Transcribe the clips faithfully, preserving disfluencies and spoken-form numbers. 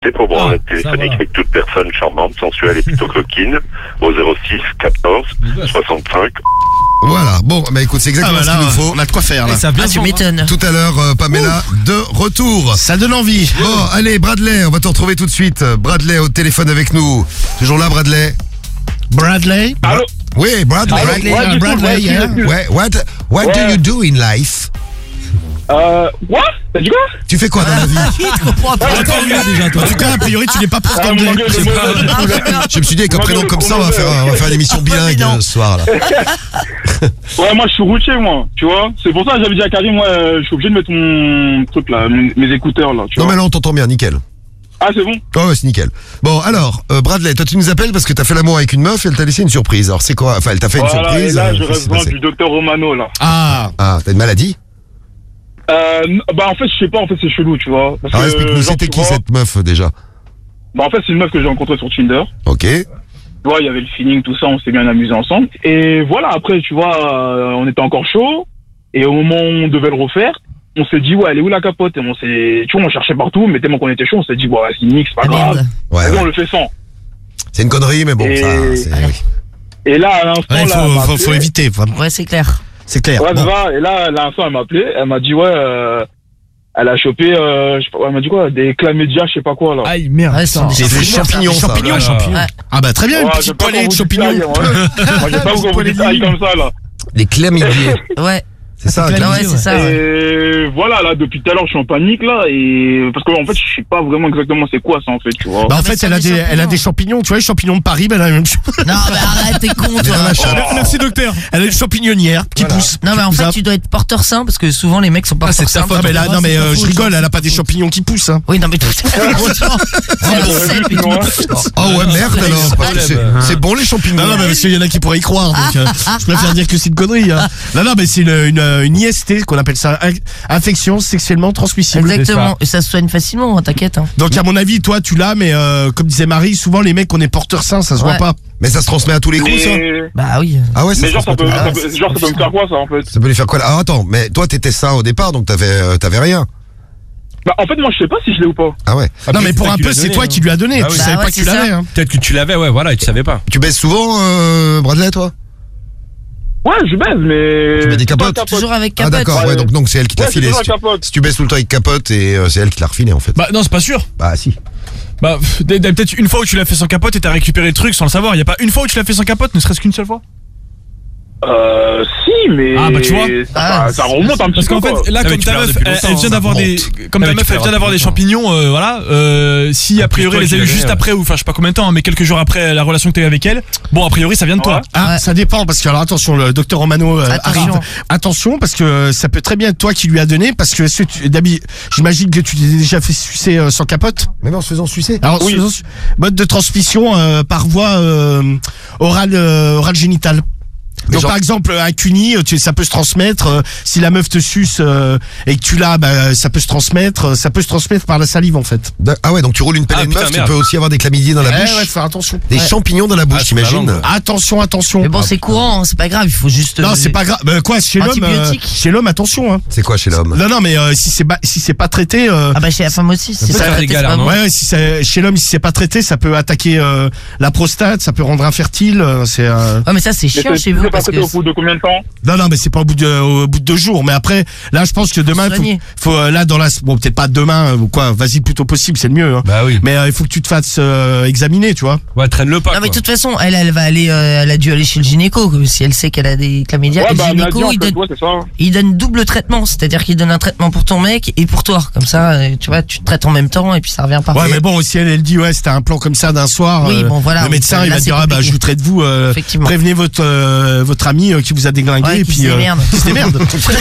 pour branlette Ah, téléphonique avec toute personne charmante, sensuelle et plutôt coquine au zéro six quatorze soixante-cinq. Voilà, bon, bah écoute, c'est exactement Ah bah là, ce qu'il nous faut. on a de quoi faire là. Ça vient Ah, tu m'étonnes. Tout à l'heure, euh, Pamela, de retour. Ça donne envie. Bon, allez, Bradley, on va te retrouver tout de suite. Bradley au téléphone avec nous. Toujours là, Bradley? Bradley. Allô? Oui, Bradley. Allô? Bradley, Ouais, uh, du coup, Bradley, ouais, yeah. excuse, Ouais, what, what do Ouais. you do in life? Euh, what? T'as dit quoi? Tu fais quoi dans la vie? Il te comprend pas. Attends, lui, déjà, toi. En tout cas, a priori, tu n'es pas prof Ah, d'anglais. mon Dieu, C'est le pas- mauvais, du coup, là. Je me suis dit, avec un Moi, prénom je- comme ça, on va faire, on va faire une émission bilingue évident. euh, ce soir, là. Ouais, moi, je suis routier, moi, tu vois. C'est pour ça que j'avais dit à Karim, moi, euh, je suis obligé de mettre mon truc, là, mes, mes écouteurs, là, tu Non, vois. mais là, on t'entend bien, nickel. Ah, c'est bon? Oh, ouais, c'est nickel. Bon, alors, euh, Bradley, toi, tu nous appelles parce que t'as fait l'amour avec une meuf et elle t'a laissé une surprise. Alors, c'est quoi? Enfin, elle t'a fait une Voilà, surprise. et là, euh, je qu'est-ce qui s'est rejoins passé du docteur Romano, là. Ah. Ah, t'as une maladie? Euh, n- bah, en fait, je sais pas, en fait, c'est chelou, tu vois. Parce Alors, que, explique-nous, genre, c'était tu qui vois, cette meuf, euh, déjà? Bah, en fait, c'est une meuf que j'ai rencontrée sur Tinder. Ok. Tu vois, il y avait le feeling, tout ça, on s'est bien amusé ensemble. Et voilà, après, tu vois, euh, on était encore chaud. Et au moment où on devait le refaire, on s'est dit, ouais, elle est où la capote? Et on s'est, tu vois, on cherchait partout, mais tellement qu'on était chaud, on s'est dit, bon, c'est une mix, c'est pas Ah, grave. merde. Ouais, Vas-y, ouais. on le fait sans. C'est une connerie, mais bon, Et- ça, c'est... oui. Et là, à l'instant, Ouais, là, faut, elle m'a faut, appelé. faut éviter. faut- Ouais, c'est clair. C'est clair. Ouais, Bon. ça va. Et là, à l'instant, elle m'a appelé. Elle m'a dit, ouais, euh, elle a chopé, euh, je sais pas, elle m'a dit quoi, des chlamydia, je sais pas quoi, là. Aïe, merde. Ouais, ce sont putain. des C'est des champignons, ça. champignons, Oh là là. champignons. Ouais. Ah bah très bien, une Ouais, petite j'ai pas poêlée de qu'on vous champignons. dise ça, ouais. Moi, j'ai pas qu'on vous dise ça comme ça, là. Les chlamydiers. Ouais. C'est ça, Ah chlamydier, ouais, c'est ça. Ouais. Et voilà, là, depuis tout à l'heure, je suis en panique, là, et parce que, en fait, je sais pas vraiment exactement c'est quoi ça, en fait, tu vois. Bah en Ah, mais fait, c'est elle a des des, elle a des champignons. Tu vois, les champignons de Paris, ben elle a la même chose. Non, mais arrête, t'es con, Mais toi. dans la chatte. Merci, docteur. Elle a une champignonnière qui Voilà. pousse. Non, mais en qui fait, pousse tu dois être porteur sain parce que souvent les mecs sont Ah, c'est porteurs ta sains. faute. Ah mais là, non mais euh, je rigole, elle a pas des champignons. champignons qui poussent. Hein. Oui, non, mais tout ça. C'est le cep et tout. Oh ouais, merde Ouais, alors. c'est Parce que pas c'est, le même. c'est bon les champignons. Non, non, mais parce qu'il y en a qui pourraient y croire, donc euh, je préfère dire que c'est une connerie. Hein. Non, non, mais c'est une, une, une I S T, qu'on appelle ça, in- infection sexuellement transmissible. Exactement. Et ça se soigne facilement, hein, t'inquiète. Hein. Donc à mon avis, toi, tu l'as, mais euh, comme disait Marie, souvent les mecs, on est porteurs sains, ça se voit Ouais. pas. Mais ça se transmet à tous les coups, ça. Mais, Bah oui. Ah ouais, ça mais se genre, ça transmet peut, à tous les ça coups. peut, genre, ça peut me faire quoi, ça, en fait? Ça peut lui faire quoi là? Ah attends, mais toi t'étais sain au départ, donc t'avais, euh, t'avais rien. Bah, en fait, moi, je sais pas si je l'ai ou pas. Ah ouais. Non, mais pour un tu peu, l'as c'est donné, toi hein. qui lui as donné. Ah tu oui. savais Bah pas ouais, que tu c'est l'avais. ça. Hein. Peut-être que tu l'avais, ouais, voilà, et tu savais pas. Tu baisses souvent, euh, Bradley, toi? Ouais, je baise, mais. Tu mets des c'est pas capotes. Toujours avec Ah capote. d'accord, ouais, Ouais. donc donc c'est elle qui te l'a Ouais, c'est filé. toujours Si tu, la capote. si tu baisses tout le temps avec capote et euh, c'est elle qui l'a refilé en fait. Bah, non, c'est pas sûr. Bah si. Bah, pff, d- d- peut-être une fois où tu l'as fait sans capote et t'as récupéré le truc sans le savoir. Y a pas une fois où tu l'as fait sans capote, ne serait-ce qu'une seule fois? Euh, si, mais. Ah, bah, tu vois. Ça, Ah, ça remonte un petit Parce peu. qu'en fait, quoi. là, Ah, mais comme tu ta pleures meuf, depuis elle, longtemps, elle vient ça d'avoir des, remonte. comme Ah, ta mais meuf, tu elle vient pleures d'avoir des depuis champignons, euh, voilà. Euh, si a priori toi elle les qui a eu l'as juste donné, après, ou enfin, je sais pas combien de temps, hein, mais quelques jours après la relation que t'as eu avec elle. Bon, a priori, ça vient de toi. Ouais. Ah, Ouais. ça dépend parce que alors attention, le docteur Romano euh, Attention. arrive. Attention parce que euh, ça peut très bien être toi qui lui as donné parce que est-ce que tu- d'habi- j'imagine que tu t'es déjà fait sucer euh, sans capote. Même en se faisant sucer. Alors Oui. faisons- mode de transmission euh, par voie euh, orale euh, orale génitale. Mais Donc genre- par exemple un cuni, tu, ça peut se transmettre euh, si la meuf te suce euh, et que tu l'as, bah, ça peut se transmettre, euh, ça peut se transmettre par la salive en fait. Da- Ah ouais, donc tu roules une pelle Ah, de putain, meuf, tu merde. peux aussi avoir des chlamydies dans la Eh bouche. ouais, faut faire attention. Des Ouais. champignons dans la bouche, Ah, c'est la t'imagines? langue. Attention, attention. Mais bon, c'est courant, hein, c'est pas grave, il faut juste. Non, euh, c'est pas grave. Bah, quoi, chez l'homme, euh, Antibiotiques. chez l'homme, attention. Hein. C'est quoi chez l'homme? Non, non, mais euh, si c'est pas, si c'est pas traité, euh, Ah bah chez la femme aussi, si peut c'est faire pas des traité, c'est galères, pas non bon. ouais, ouais, si c'est chez l'homme, si c'est pas traité, ça peut attaquer euh, la prostate, ça peut rendre infertile. euh, C'est euh, Ouais, mais ça c'est Mais chiant c'est chez vous c'est pas parce traité que. au bout de combien de temps? non, non, mais c'est pas au bout de au bout de deux jours. Mais après, là, je pense que demain, il faut, soigner. faut euh, là dans la, bon, peut-être pas demain ou quoi. Vas-y, le plus tôt possible, c'est le mieux. Hein. Bah oui. Mais euh, il faut que tu te fasses euh, examiner, tu vois. Ouais, traîne-le pas. Non mais de quoi. toute façon, elle, elle va aller, euh, elle a dû aller chez le gynéco que si elle sait qu'elle a des chlamydia. Ouais, et le bah, elle m'a dit, gynéco, en il fait, donne, ouais, c'est ça. il donne double traitement, c'est-à-dire qu'il donne un traitement pour ton mec et pour toi. Comme ça, euh, tu vois, tu te traites en même temps et puis ça revient par. Ouais, mais bon, si elle, elle dit ouais, c'était un plan comme ça d'un soir. Oui, euh, bon, voilà, Le médecin, là, il va c'est dire ah bah compliqué. je voudrais de vous. Euh, Effectivement. prévenez votre euh, votre ami euh, qui vous a déglingué Ouais, et qui puis se démerde. qui se démerde.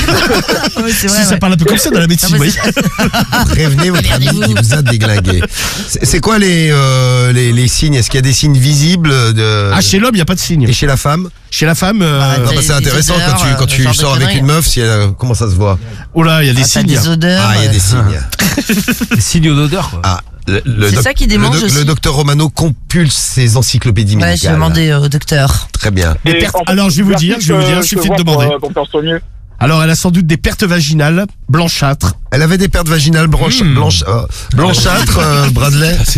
Ouais, c'est Si vrai. ça ouais. parle un peu comme ça dans la médecine, Non, vous mais voyez. c'est- Prévenez votre ami Regardez-vous. qui vous a déglingué. C'est c'est quoi les, euh, les, les signes? Est-ce qu'il y a des signes visibles de... Ah, chez l'homme, il n'y a pas de signe. Et chez la femme? Chez la femme, euh, Bah, Non, bah, des- c'est intéressant des quand tu, odeurs, quand euh, tu genre de sors avec conneries. une meuf, si elle, comment ça se voit? oh là, il y a des Ah, t'as signes. des odeurs. Ah, il y a euh, des signes. Signe d'odeur, quoi. Ah, le, le C'est doc- ça qui le démange doc- aussi. Le docteur Romano compulse ses encyclopédies Ouais, j'ai médicales. demandé au docteur. Très bien. Des Et pertes- en fait, alors, je vais vous dire, je vais vous dire, euh, il suffit je de te vois demander. Pour, euh, pour faire soigner. Alors, elle a sans doute des pertes vaginales, blanchâtres. Elle avait des pertes vaginales blanches, Mmh. blanches, euh, blanchâtres, euh, Bradley.